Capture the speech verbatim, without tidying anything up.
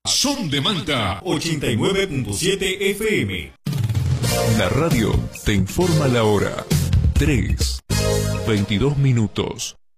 Son de Malta ochenta y nueve punto siete F M. La radio te informa la hora. tres, veintidós minutos.